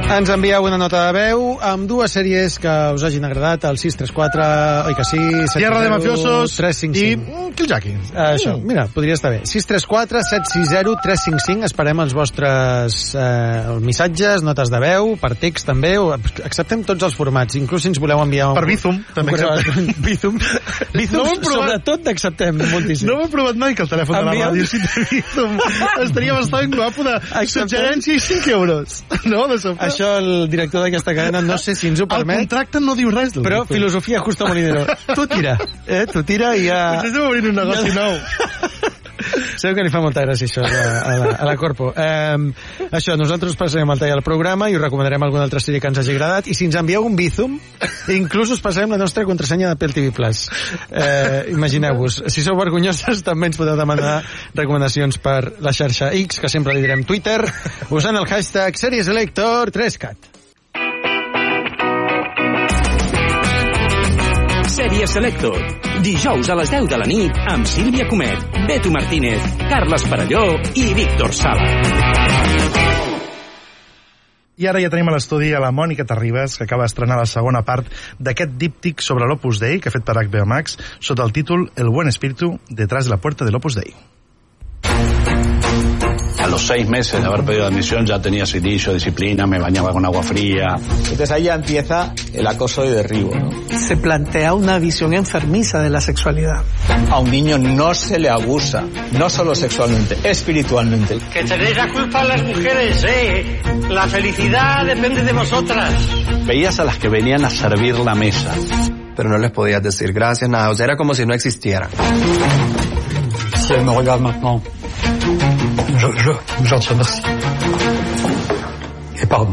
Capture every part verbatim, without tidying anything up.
Ens envieu una nota de veu amb dues sèries que us hagin agradat, el sis tres quatre, oi que sí, Tierra de Mafiosos tres cinc cinc. I Killjoy. Uh, això, mira, podria estar bé. sis tres quatre set sis zero tres cinc cinc. Esperem els vostres eh, missatges, notes de veu, per text també. Acceptem tots els formats, inclús si ens voleu enviar... Un... Per Bizum, també acceptem. Bizum. Bizum, no provat... sobretot acceptem moltíssim. No ho he provat mai que el telèfon Envia... de la ràdio si té Bizum. Estaria bastant guapo de suggerència i cinc euros. No, de sobte. Això el director d'aquesta cadena no sé si ens ho permet. El contracte no diu res. Però director. Filosofia justo molinero. Tu tira, eh? Tu tira i ja... Potser estem obrint un negoci nou. Segur que li fa molta gràcia això a la, a la, a la Corpo. Eh, això, nosaltres passarem al tall al programa i us recomanarem alguna altra sèrie que ens hagi agradat, i si ens envieu un Bizum, inclús us passarem la nostra contrasenya d'Apple T V Plus. Eh, imagineu-vos. Si sou vergonyoses, també ens podeu demanar recomanacions per la xarxa X, que sempre li direm Twitter, usant el hashtag SeriesSelector tres cat. Sèries Selector. Dijous a les deu de la nit amb Sílvia Comet, Beto Martínez, Carles Parelló i Víctor Sala. I ara ja tenim a l'estudi a la Mònica Terribas, que acaba d'estrenar la segona part d'aquest díptic sobre l'Opus Dei, que ha fet per H B O Max, sota el títol El buen espíritu detrás de la puerta del Opus Dei. A los seis meses de haber pedido admisión ya tenía silicio, disciplina, me bañaba con agua fría. Entonces ahí ya empieza el acoso y derribo, ¿no? Se plantea una visión enfermiza de la sexualidad. A un niño no se le abusa, no solo sexualmente, espiritualmente. Que tenéis la culpa las mujeres, ¿eh? La felicidad depende de vosotras. Veías a las que venían a servir la mesa. Pero no les podías decir gracias, nada, o sea, era como si no existieran. Si elle me regarde maintenant, je, je, j'en te remercie. Et pardon.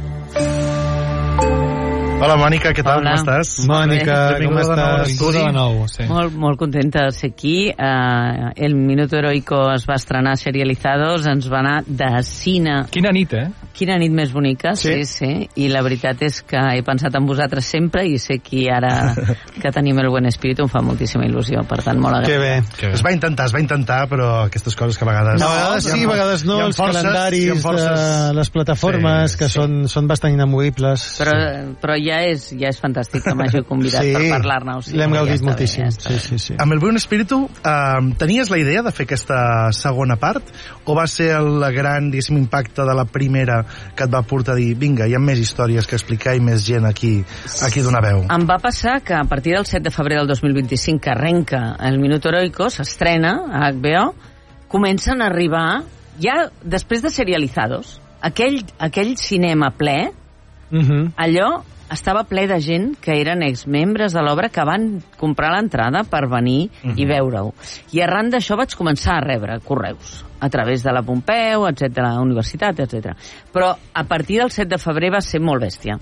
Hola, Mònica, què tal? Hola. Com estàs? Mònica, com estàs? Estudi. De nou, sí. Molt, molt contenta de ser aquí. Uh, el Minuto Heroico es va estrenar serializados, ens va anar de cine. Quina nit, eh? Quina nit més bonica, sí, sí, sí. I la veritat és que he pensat en vosaltres sempre i sé que ara que tenim el buen espíritu em fa moltíssima il·lusió, per tant, molt agradat. Que bé. Que bé. Es va intentar, es va intentar, però aquestes coses que a vegades... No, a vegades sí, a vegades no, els forces, calendaris de les plataformes, sí, que sí. Són, són bastant inamovibles. Però, però ja és, ja és fantàstic que m'hagi convidat sí, per parlar-ne. O sigui, l'hem gaudit ja moltíssim. Bé, ja sí, sí, sí. Amb el buen espíritu, eh, tenies la idea de fer aquesta segona part, o va ser el gran, diguéssim, impacte de la primera que et va portar a dir, vinga, hi ha més històries que explicar i més gent aquí, aquí d'una veu? Em va passar que a partir del set de febrer del dos mil vint-i-cinc, que arrenca el Minuto Heroico, s'estrena a H B O, comencen a arribar, ja després de serializados, aquell, aquell cinema ple, uh-huh. allò estava ple de gent que eren exmembres de l'obra que van comprar l'entrada per venir uh-huh. i veure-ho. I arran d'això vaig començar a rebre correus a través de la Pompeu, etcètera, la universitat, etcètera. Però a partir del set de febrer va ser molt bèstia.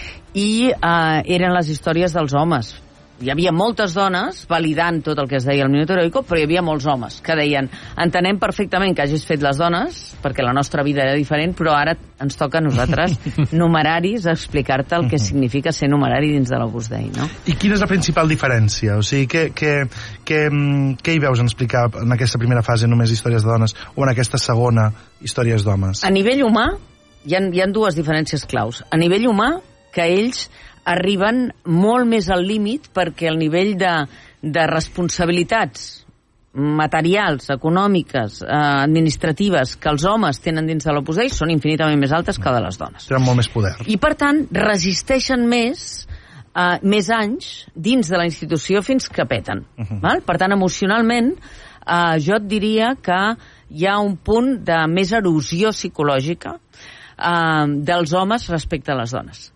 I eh, eren les històries dels homes. Hi havia moltes dones validant tot el que es deia el Minuto Heroico, però hi havia molts homes que deien, entenem perfectament que hagis fet les dones, perquè la nostra vida era diferent, però ara ens toca a nosaltres numeraris explicar-te el que significa ser numerari dins de l'Opus Dei, no? I quina és la principal diferència? O sigui, què, què, què, què hi veus en explicar en aquesta primera fase només històries de dones o en aquesta segona històries d'homes? A nivell humà hi ha, hi ha dues diferències claus. A nivell humà, que ells arriben molt més al límit perquè el nivell de, de responsabilitats materials, econòmiques, eh, administratives que els homes tenen dins de l'Opus Dei són infinitament més altes que de les dones. Tenen molt més poder. I, per tant, resisteixen més, eh, més anys dins de la institució fins que peten. Uh-huh. Val? Per tant, emocionalment, eh, jo et diria que hi ha un punt de més erosió psicològica eh, dels homes respecte a les dones.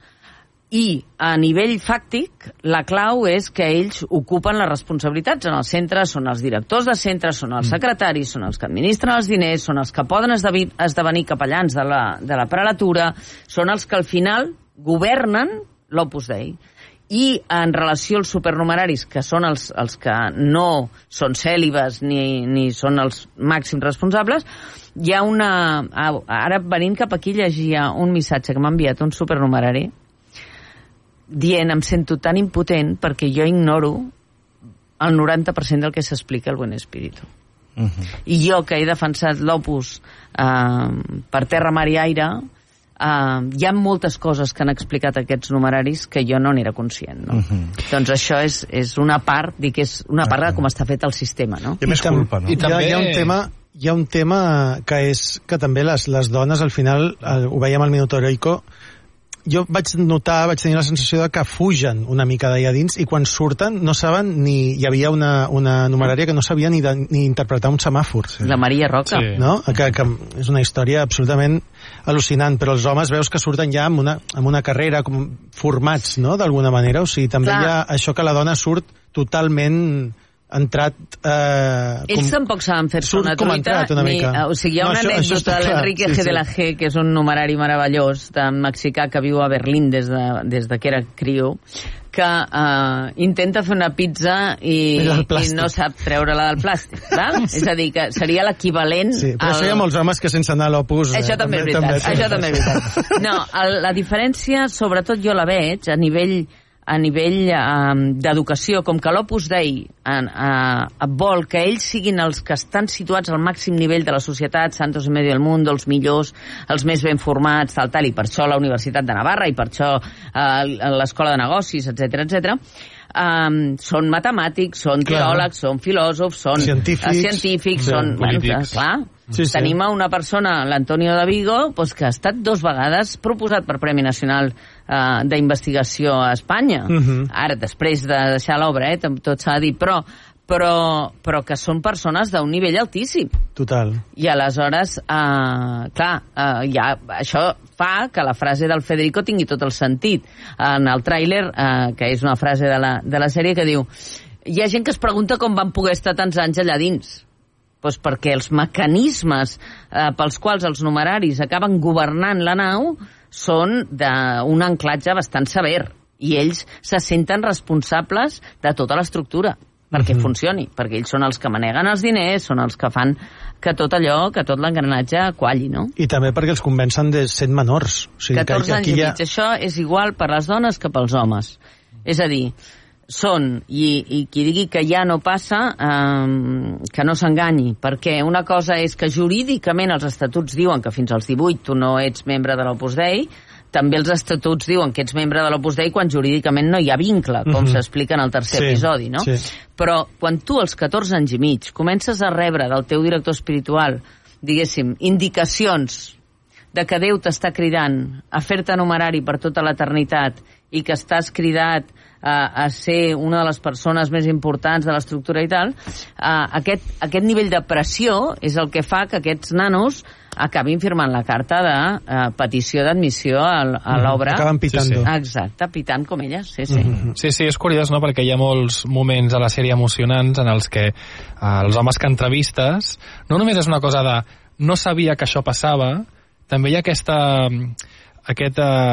I a nivell fàctic, la clau és que ells ocupen les responsabilitats en els centres, són els directors de centres, són els secretaris, són els que administren els diners, són els que poden esdevenir capellans de la, de la prelatura, són els que al final governen l'Opus Dei. I en relació als supernumeraris, que són els, els que no són cèlibes ni, ni són els màxims responsables, hi ha una... Ara venint cap aquí llegia un missatge que m'ha enviat un supernumerari dient, em sento tan impotent perquè jo ignoro el noranta per cent del que s'explica al Buen Espíritu. Uh-huh. I jo, que he defensat l'Opus eh, per terra, mar i aire, Uh, hi ha moltes coses que han explicat aquests numeraris que jo no n'era conscient, no? Uh-huh. Doncs això és, és una part, dic, és una part de com està fet el sistema, no? I més culpa, no? I també... hi, ha, hi ha un tema hi ha un tema que és que també les, les dones al final, el, ho veiem al Minuto Heroico, jo vaig notar, vaig tenir la sensació de que fugen una mica d'allà dins i quan surten no saben ni... Hi havia una, una numerària que no sabia ni, de, ni interpretar un semàfor. Sí. La Maria Roca. Sí. No? Que, que és una història absolutament al·lucinant, però els homes veus que surten ja amb una, amb una carrera com formats, no?, d'alguna manera. O sigui, també Clar. Hi ha això que la dona surt totalment entrat... Eh, Ells com, tampoc saben fer-se una truita. Una ni, o sigui, hi ha no, una això, anècdota això de l'Enrique sí, G. de la G, que és un numerari meravellós de mexicà que viu a Berlín des de, des de que era criu, que uh, intenta fer una pizza i, i no sap treure-la del plàstic, val? Sí. És a dir, que seria l'equivalent... Sí, però al... això hi ha molts homes que sense anar a l'Opus... Això eh, també, també és veritat, també, això també és veritat. No, el, la diferència, sobretot jo la veig, a nivell a nivell um, d'educació, com que l'Opus Dei uh, uh, vol que ells siguin els que estan situats al màxim nivell de la societat, santos en medio del mundo, els millors, els més ben formats, tal, tal, i per això la Universitat de Navarra, i per això uh, l'Escola de Negocis, etcètera, etcètera. Um, són matemàtics, són teòlegs, són filòsofs, són científics, científics sí, són... Bueno, clar, sí, sí. Tenim a una persona, l'Antonio de Vigo, pues, que ha estat dos vegades proposat per Premi Nacional uh, d'Investigació a Espanya. Uh -huh. Ara, després de deixar l'obra, eh, tot s'ha de dir, però, però, però que són persones d'un nivell altíssim. Total. I aleshores, uh, clar, uh, ja, això fa que la frase del Federico tingui tot el sentit. En el tràiler, uh, que és una frase de la, de la sèrie, que diu: hi ha gent que es pregunta com van poder estar tants anys allà dins. Pues perquè els mecanismes eh, pels quals els numeraris acaben governant la nau són d'un anclatge bastant sever i ells se senten responsables de tota l'estructura perquè uh-huh. funcioni, perquè ells són els que maneguen els diners, són els que fan que tot allò, que tot l'engranatge qualli, no? I també perquè els convencen de sent menors. O sigui, catorze que anys i mig. Ha... Això és igual per les dones que pels homes. És a dir, són, i, i qui digui que ja no passa, eh, que no s'enganyi, perquè una cosa és que jurídicament els estatuts diuen que fins als divuit tu no ets membre de l'Opus Dei, també els estatuts diuen que ets membre de l'Opus Dei quan jurídicament no hi ha vincle, com mm-hmm. s'explica en el tercer sí, episodi, no? Sí. Però quan tu als catorze anys i mig comences a rebre del teu director espiritual, diguéssim, indicacions de que Déu t'està cridant a fer-te numerari per tota l'eternitat i que estàs cridat a, a ser una de les persones més importants de l'estructura i tal, uh, aquest, aquest nivell de pressió és el que fa que aquests nanos acabin firmant la carta de uh, petició d'admissió a, a l'obra. Acaben pitando. Sí, sí. Exacte, pitant com elles, sí, sí. Mm-hmm. Sí, sí, és curiós, no?, perquè hi ha molts moments a la sèrie emocionants en els que uh, els homes que entrevistes, no només és una cosa de no sabia que això passava, també hi ha aquesta... aquest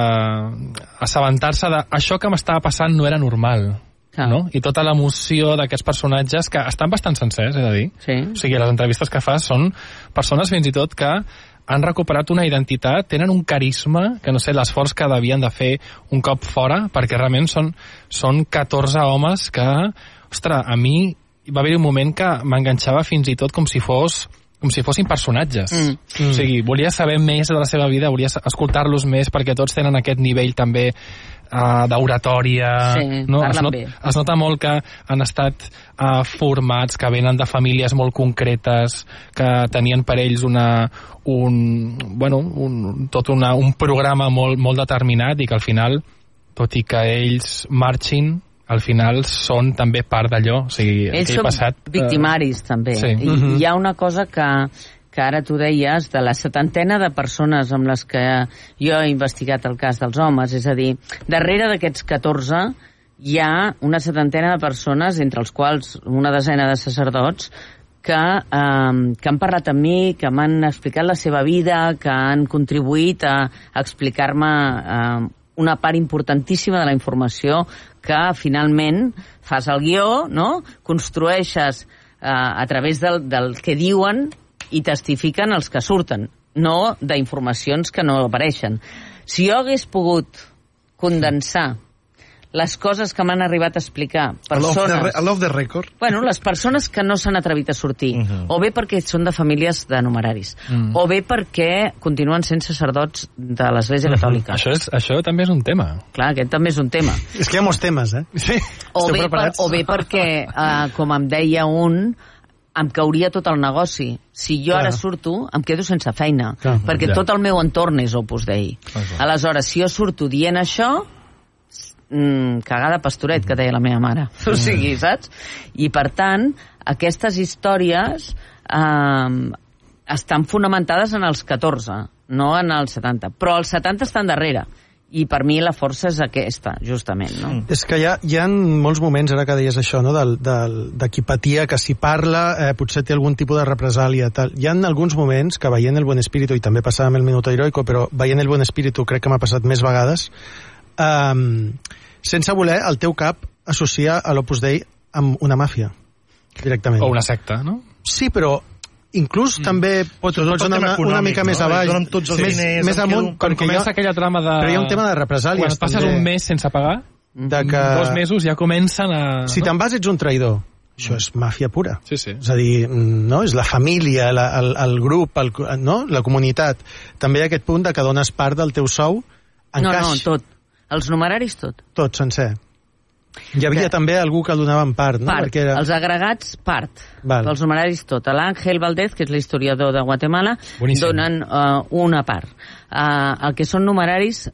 eh, assabentar-se de això que m'estava passant no era normal, ah. no? I tota l'emoció d'aquests personatges que estan bastant sencers, és a dir, sí. O sigui, les entrevistes que fas són persones fins i tot que han recuperat una identitat, tenen un carisma que no sé, l'esforç que devien de fer un cop fora, perquè realment són, són catorze homes que, ostres, a mi va haver un moment que m'enganxava fins i tot com si fos com si fossin personatges. Mm. Mm. O sigui, volia saber més de la seva vida, volia escoltar-los més, perquè tots tenen aquest nivell també uh, d'oratòria. Sí, no? parlen es, not, bé. Es nota molt que han estat uh, formats, que venen de famílies molt concretes, que tenien per ells una, un, bueno, un, tot una, un programa molt, molt determinat i que al final, tot i que ells marxin, al final són també part d'allò. O sigui, ells són passat, victimaris, uh... també. Sí. I uh-huh. hi ha una cosa que, que ara tu deies, de la setantena de persones amb les que jo he investigat el cas dels homes, és a dir, darrere d'aquests catorze hi ha una setantena de persones, entre els quals una desena de sacerdots, que, eh, que han parlat amb mi, que m'han explicat la seva vida, que han contribuït a, a explicar-me eh, una part importantíssima de la informació que finalment fas el guió, no? Construeixes eh, a través del, del que diuen i testifiquen els que surten, no d'informacions que no apareixen. Si jo hagués pogut condensar les coses que m'han arribat a explicar persones... A l'off the record. Bueno, les persones que no s'han atrevit a sortir, uh -huh. o bé perquè són de famílies de numeraris, uh-huh. o bé perquè continuen sent sacerdots de l'Església uh-huh. Catòlica. Això, és, això també és un tema. Clar, aquest també és un tema. És que hi ha molts temes, eh? Sí. O, bé per, o bé perquè, uh, com em deia un, em cauria tot el negoci. Si jo Clar. ara surto, em quedo sense feina, Clar. perquè ja. tot el meu entorn és Opus Dei. Clar. Aleshores, si jo surto dient això, mm, cagada pastoret, que deia la meva mare. Mm. O sigui, saps? I, per tant, aquestes històries eh, estan fonamentades en els catorze, no en els setanta. Però els setanta estan darrere. I per mi la força és aquesta, justament, no? Mm. És que hi ha, hi ha molts moments, ara que deies això, no? de, de, de qui patia, que s'hi parla, eh, potser té algun tipus de represàlia, tal. Hi ha alguns moments que veient el Buen Espíritu, i també passava amb el Minuto Heroico, però veient el Buen Espíritu crec que m'ha passat més vegades, eh, sense voler, el teu cap associa a l'Opus Dei amb una màfia, directament. O una secta, no? Sí, però inclús mm. també pots, pots anar una, una mica no? més a baix, tots els més, diners, més amunt, quan comença aquella trama de... Però hi ha un tema de represàlies. Quan passes també. un mes sense pagar, de que... dos mesos ja comencen a... Si no? te'n vas ets un traïdor. Això mm. és màfia pura. Sí, sí. És a dir, no? És la família, la, el, el grup, el, no? la comunitat. També hi ha aquest punt de que dones part del teu sou en no, caix. No, no, tot. Els numeraris, tot. Tot, sencer. Hi havia que... també algú que el donava en part, no? Part. Perquè era... Els agregats, part. Val. Els numeraris, tot. L'Àngel Valdez, que és l'historiador de Guatemala, Boníssim. donen uh, una part. Uh, el que són numeraris,